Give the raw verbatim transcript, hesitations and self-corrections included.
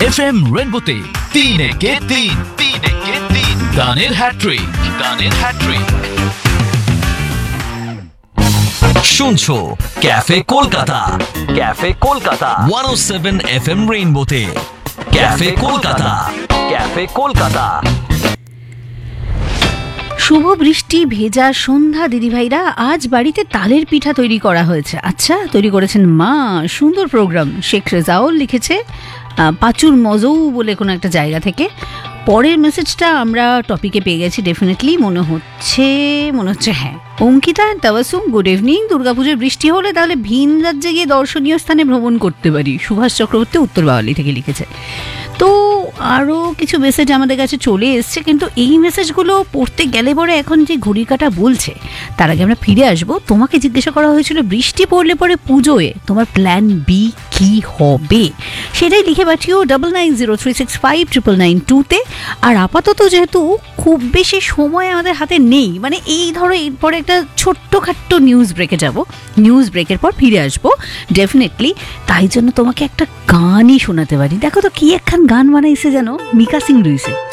F M রেনবোতে তিন একে তিন তিন একে তিন গানের হ্যাট্রিক গানের হ্যাট্রিক শুনছো ক্যাফে কলকাতা ক্যাফে কলকাতা একশো সাত F M রেইনবোতে cafe Kolkata cafe Kolkata. শুভ বৃষ্টি ভেজা সন্ধ্যা দিদিভাইরা, আজ বাড়িতে তালের পিঠা তৈরি করা হয়েছে। আচ্ছা, তৈরি করেছেন মা। সুন্দর প্রোগ্রাম। শেখ রেজাউল লিখেছে পাচুর মজৌ বলে কোনো একটা জায়গা থেকে। পরের মেসেজটা আমরা টপিকে পেয়ে গেছি ডেফিনেটলি, মনে হচ্ছে মনে হচ্ছে হ্যাঁ। Ankita তাওয়াসুম, good evening. দুর্গাপুজোর বৃষ্টি হলে তাহলে ভিন রাজ্যে গিয়ে দর্শনীয় স্থানে ভ্রমণ করতে পারি, সুভাষ চক্রবর্তী উত্তর বাওয়ালি থেকে লিখেছে। তো আরও কিছু মেসেজ আমাদের কাছে চলে এসছে, কিন্তু এই মেসেজগুলো পড়তে গেলে পরে এখন যে ঘড়ির কাঁটা বলছে, তার আগে আমরা ফিরে আসবো। তোমাকে জিজ্ঞাসা করা হয়েছিল বৃষ্টি পড়লে পরে পুজোয় তোমার প্ল্যান বি কি হবে, সেটাই লিখে পাঠিও double nine zero three six five triple nine টুতে। আর আপাতত যেহেতু খুব বেশি সময় আমাদের হাতে নেই, মানে এই ধরো এরপরে একটা ছোট্টখাট্ট নিউজ ব্রেকে যাব, নিউজ ব্রেকের পর ফিরে আসবো ডেফিনেটলি। তাই জন্য তোমাকে একটা গানই শোনাতে পারি। দেখো তো কি একখান গান বানাইছে যেন মিকা সিং রয়েছে।